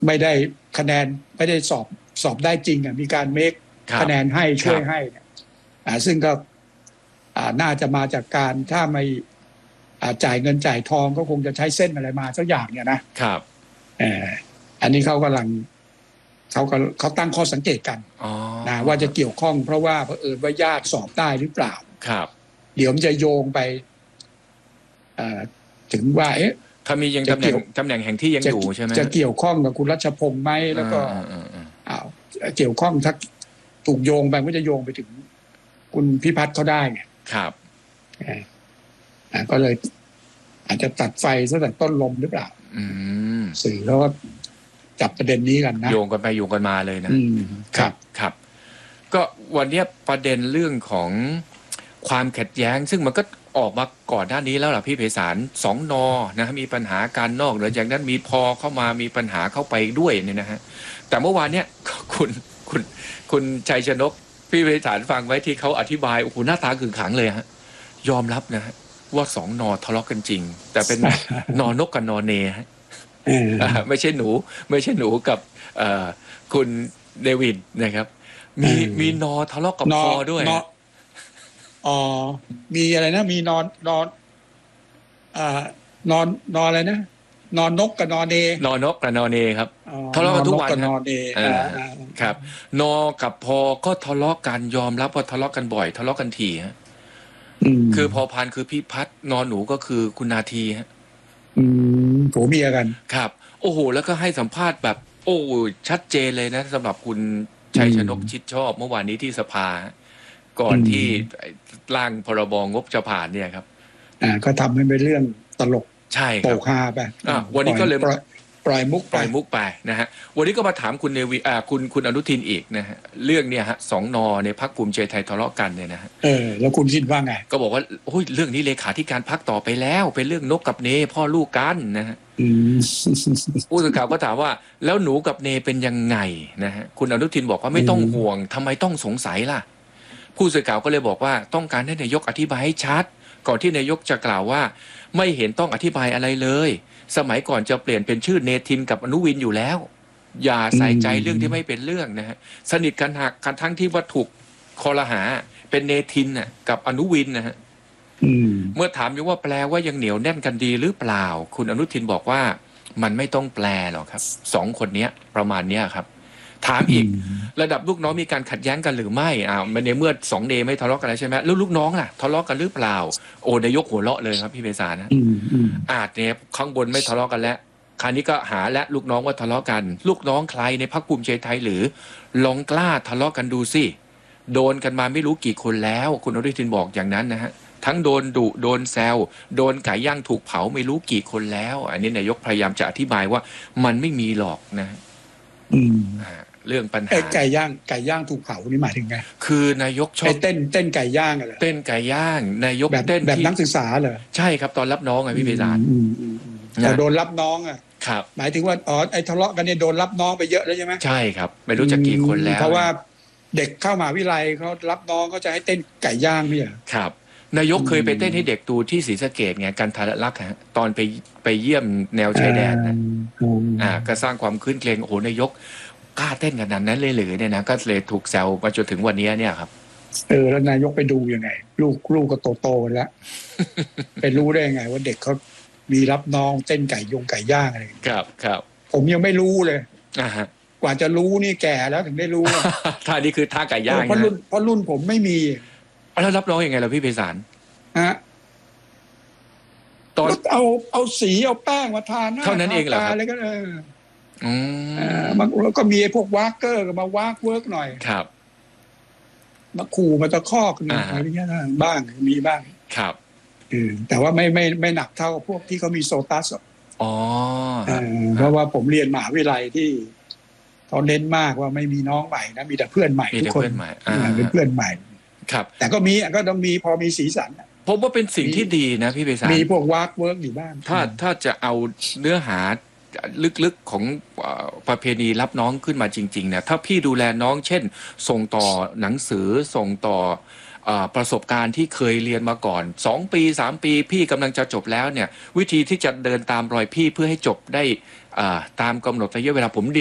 ไม่ได้คะแนนไม่ได้สอบได้จริงมีการเมคคะแนนให้ช่วยให้ซึ่งก็น่าจะมาจากการถ้าไม่จ่ายเงินจ่ายทองก็คงจะใช้เส้นอะไรมาสักอย่างเนี่ยนะครับอันนี้เขากำลังเขาตั้งข้อสังเกตกันนะว่าจะเกี่ยวข้องเพราะว่าเผอิญว่าญาติสอบได้หรือเปล่าครับเดี๋ยวมันจะโยงไปถึงว่าถ้ามียังตำแหน่งแห่งที่ยังอยู่ใช่ไหมจะเกี่ยวข้องกับคุณรัชพงษ์ไหมแล้วก็เกี่ยวข้องถ้าถูกโยงไปก็จะโยงไปถึงคุณพิพัฒน์เขาได้ไงครับก็เลยอาจจะตัดไฟซะแต่ต้นลมหรือเปล่าสื่อแล้วก็จับประเด็นนี้กันนะโยงกันไปโยงกันมาเลยนะครับครับก็วันนี้ประเด็นเรื่องของความขัดแย้งซึ่งมันก็ออกมาก่อนหน้านี้แล้วล่ะพี่ไพศาล2 น.นะมีปัญหาการนอกเหนือจากนั้นมีพอเข้ามามีปัญหาเข้าไปด้วยเนี่ยนะฮะแต่เมื่อวานเนี้ยคุณชัยชนกพี่ไพศาลฟังไว้ที่เขาอธิบายโอ้โหหน้าตาขึงขังเลยฮะยอมรับนะฮะว่า2 น.ทะเลาะกันจริงแต่เป็นนนกกับนเนฮะไม่ใช่หนูกับคุณเดวิดนะครับมีนทะเลาะกับพอด้วยมีอะไรนะมีนอนอะไรนะนอนนกกับนอนเนกับนอนเนครับทะเลาะกันทุกวันนอนเนครับนกับพอก็ทะเลาะกันยอมรับว่าทะเลาะกันบ่อยทะเลาะกันถี่ฮะคือพอพานคือพี่พัฒน์นอนหนูก็คือคุณนาทีฮะผัวเมียกันครับโอ้โหแล้วก็ให้สัมภาษณ์แบบโอ้ชัดเจนเลยนะสำหรับคุณชัยชนกชิดชอบเมื่อวานนี้ที่สภาก่อนที่ร่างพรบงบจะผ่านเนี่ยครับก็ทำให้เป็นเรื่องตลกใช่โปกฮาไปวันนี้ก็เลยปล่อยมุกไปนะฮะวันนี้ก็มาถามคุณเนวีคุณอนุทินอีกนะฮะเรื่องเนี่ยฮะ2 น.ในพรรคภูมิใจไทยทะเลาะกันเนี่ยนะฮะแล้วคุณคิดว่าไงก็บอกว่าโอ้ยเรื่องนี้เลขาธิการพรรคต่อไปแล้วเป็นเรื่องนกกับเนพ่อลูกกันนะฮะผู้สื่อข่าวก็ถามว่าแล้วหนูกับเนเป็นยังไงนะฮะคุณอนุทินบอกว่าไม่ต้องห่วงทำไมต้องสงสัยล่ะผู้สื่อข่าวก็เลยบอกว่าต้องการให้นายกอธิบายให้ชัดก่อนที่นายกจะกล่าวว่าไม่เห็นต้องอธิบายอะไรเลยสมัยก่อนจะเปลี่ยนเป็นชื่อเนทินกับอนุวินอยู่แล้วอย่าใส่ใจเรื่องที่ไม่เป็นเรื่องนะฮะสนิทกันหักกันทั้งที่ว่าถูกคอรหาเป็นเนทินน่ะกับอนุวินนะฮะเมื่อถามอยู่ว่าแปลว่ายังเหนียวแน่นกันดีหรือเปล่าคุณอนุทินบอกว่ามันไม่ต้องแปลหรอกครับ2 คนนี้ประมาณเนี้ยครับถามอีกระดับลูกน้องมีการขัดแย้งกันหรือไม่ในเมื่อ2 เดย์ไม่ทะเลาะกันแล้วใช่ไหมแล้วลูกน้องล่ะทะเลาะกันหรือเปล่าโอ้นายกหัวเราะเลยครับพี่ไพศาลนะเนี่ยข้างบนไม่ทะเลาะกันแล้วคราวนี้ก็หาและลูกน้องว่าทะเลาะกันลูกน้องใครในพรรคภูมิใจไทยหรือลองกล้าทะเลาะกันดูสิโดนกันมาไม่รู้กี่คนแล้วคุณอนุทินบอกอย่างนั้นนะฮะทั้งโดนดุโดนแซวโดนไก่ย่างถูกเผาไม่รู้กี่คนแล้วอันนี้นายกพยายามจะอธิบายว่ามันไม่มีหรอกนะเรื่องปัญหาไก่ย่างถูกเผานี่หมายถึงไงคือนายกชอบเต้นไก่ย่างอะไรเต้นไก่ย่างนายกเต้นแบบนักศึกษาเหรอใช่ครับตอนรับน้องพี่ไพศาลแต่โดนรับน้องครับหมายถึงว่าไอ้ทะเลาะกันเนี่ยโดนรับน้องไปเยอะแล้วใช่ไหมใช่ครับไม่รู้จะกี่คนแล้วเพราะว่าเด็กเข้ามหาวิทยาลัยเขารับน้องเขาจะให้เต้นไก่ย่างนี่ครับนายกเคยไปเต้นให้เด็กดูที่ศรีสะเกษไงกันทรลักษณ์ฮะตอนไปเยี่ยมแนวชายแดนนะก็สร้างความคืนเครงโอ้โหนายกกล้าเต้นขนาดนั้นเลยหรือเนี่ยนะก็เลยถูกแซวมาจนถึงวันนี้เนี่ยครับแล้วนายกไปดูยังไงลูกก็โตแล้วไปรู้ได้ยังไงว่าเด็กเขามีรับน้องเต้นไก่ย่างอะไรครับผมยังไม่รู้เลยกว่าจะรู้นี่แก่แล้วถึงได้รู้ท่านี้คือท่าไก่ย่างเพราะรุ่นผมไม่มีแล้วรับน้องยังไงล่ะพี่ไพศาลตอนเอาสีเอาแป้งมาทาหน้าเท่านั้นเองเหรอครับแล้วก็แล้วก็มีพวกวากเกอร์มาวากเวิร์กหน่อยครับมาขู่มาตะคอกอะไรเงี้ยบ้างมีบ้างครับแต่ว่าไม่หนักเท่าพวกที่เขามีโซตัสเพราะว่าผมเรียนมหาวิทยาลัยที่เขาเน้นมากว่าไม่มีน้องใหม่นะมีแต่เพื่อนใหม่ทุกคนเป็นเพื่อนใหม่ครับแต่ก็ต้องมีพอมีสีสันผมว่าเป็นสิ่งที่ดีนะพี่ไพศาลมีพวกวากเวิร์กอยู่บ้างถ้าจะเอาเนื้อหาลึกๆของประเพณีรับน้องขึ้นมาจริงๆเนี่ยถ้าพี่ดูแลน้องเช่นส่งต่อหนังสือส่งต่อประสบการณ์ที่เคยเรียนมาก่อน2 ปี3 ปีพี่กำลังจะจบแล้วเนี่ยวิธีที่จะเดินตามรอยพี่เพื่อให้จบได้ตามกำหนดระยะเวลาผม